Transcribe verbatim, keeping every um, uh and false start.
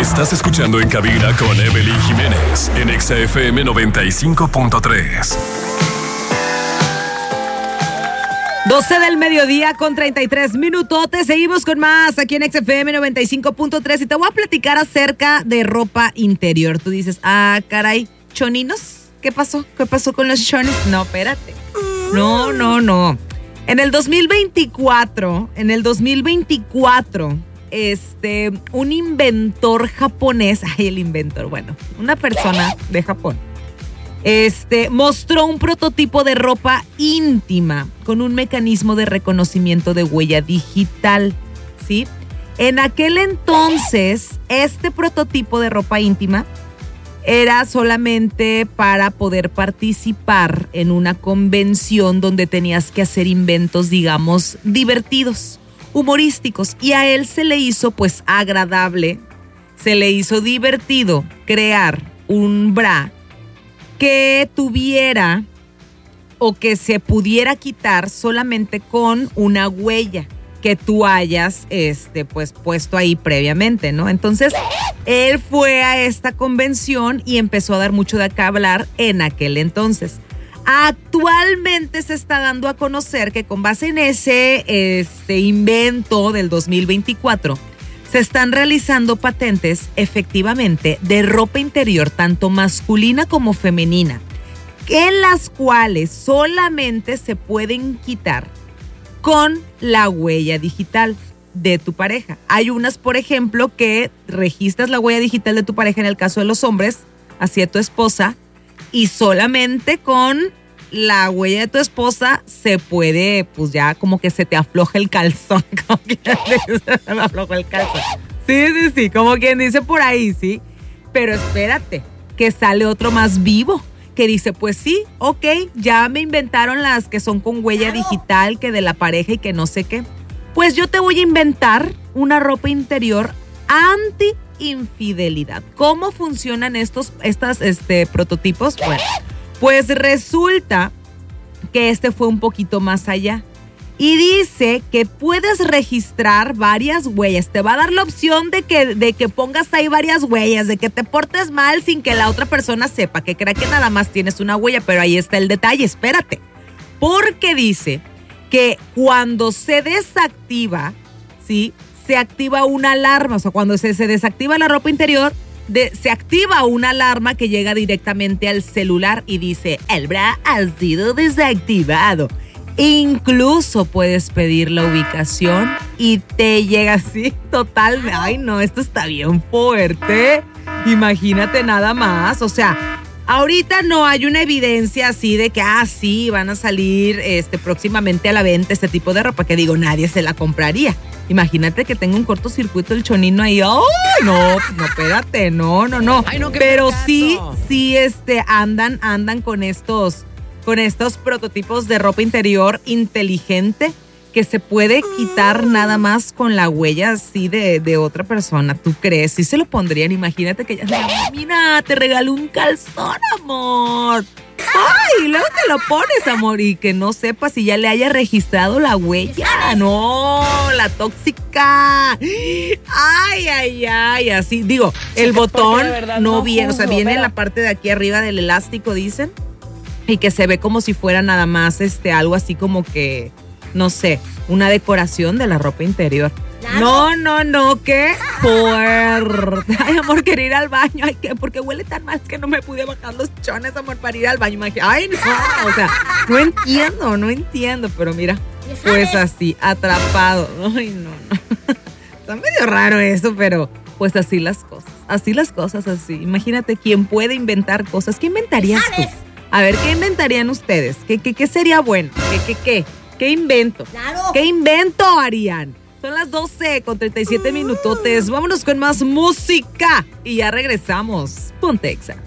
Estás escuchando En Cabina con Evelyn Jiménez en Exa F M noventa y cinco punto tres. doce del mediodía con treinta y tres minutotes. Seguimos con más aquí en Exa F M noventa y cinco punto tres y te voy a platicar acerca de ropa interior. Tú dices, ah, caray, ¿choninos? ¿Qué pasó? ¿Qué pasó con los chones? No, espérate. No, no, no. En el dos mil veinticuatro, en el dos mil veinticuatro, este, un inventor japonés, ay, el inventor, bueno, una persona de Japón, Este, mostró un prototipo de ropa íntima con un mecanismo de reconocimiento de huella digital, ¿sí? En aquel entonces, este prototipo de ropa íntima era solamente para poder participar en una convención donde tenías que hacer inventos, digamos, divertidos, humorísticos, y a él se le hizo, pues, agradable, se le hizo divertido crear un bra que tuviera o que se pudiera quitar solamente con una huella que tú hayas este, pues, puesto ahí previamente, ¿no? Entonces, él fue a esta convención y empezó a dar mucho de qué hablar en aquel entonces. Actualmente se está dando a conocer que con base en ese este, invento del dos mil veinticuatro, se están realizando patentes, efectivamente, de ropa interior, tanto masculina como femenina, en las cuales solamente se pueden quitar con la huella digital de tu pareja. Hay unas, por ejemplo, que registras la huella digital de tu pareja en el caso de los hombres, hacia tu esposa, y solamente con la huella de tu esposa se puede, pues ya como que se te afloja el calzón. Como que se me aflojó el calzón. Sí, sí, sí, como quien dice por ahí, sí. Pero espérate, que sale otro más vivo, que dice, pues sí, ok, ya me inventaron las que son con huella digital, que de la pareja y que no sé qué. Pues yo te voy a inventar una ropa interior anti-infidelidad. ¿Cómo funcionan estos estas, este, prototipos? Bueno, pues resulta que este fue un poquito más allá y dice que puedes registrar varias huellas. Te va a dar la opción de que, de que pongas ahí varias huellas, de que te portes mal sin que la otra persona sepa, que crea que nada más tienes una huella, pero ahí está el detalle, espérate. Porque dice que cuando se desactiva, ¿sí? Se activa una alarma, o sea, cuando se, se desactiva la ropa interior, De, se activa una alarma que llega directamente al celular y dice, el bra ha sido desactivado. Incluso puedes pedir la ubicación y te llega así total. Ay, no, esto está bien fuerte. Imagínate nada más. O sea, ahorita no hay una evidencia así de que, ah, sí, van a salir este, próximamente a la venta este tipo de ropa, que digo, nadie se la compraría. Imagínate que tenga un cortocircuito el chonino ahí. ¡Oh! No, no, espérate, no, no, no. Ay, no, qué Pero fracaso. sí, sí, este, andan, andan con estos, con estos prototipos de ropa interior inteligente que se puede quitar nada más con la huella así de, de otra persona. ¿Tú crees? Sí se lo pondrían. Imagínate que ya, mira, te regaló un calzón, amor. Ay, luego te lo pones, amor, y que no sepas si ya le haya registrado la huella. No, la tóxica. Ay, ay, ay, así. Digo, el botón no viene, o sea, viene en la parte de aquí arriba del elástico, dicen, y que se ve como si fuera nada más este algo así como que, no sé, una decoración de la ropa interior. Claro. No, no, no, qué fuerte. Ay, amor, quería ir al baño. Ay, ¿qué? Porque huele tan mal que no me pude bajar los chones, amor, para ir al baño. Ay, no, o sea, no entiendo, no entiendo, pero mira, pues así, atrapado. Ay, no, no. Está medio raro eso, pero pues así las cosas, así las cosas, así. Imagínate quién puede inventar cosas. ¿Qué inventarías tú? A ver, ¿qué inventarían ustedes? ¿Qué, qué, qué sería bueno? ¿Qué, qué, qué? ¿Qué invento? Claro. ¿Qué invento harían? Son las doce con treinta y siete minutotes. Vámonos con más música y ya regresamos. Ponte Exa.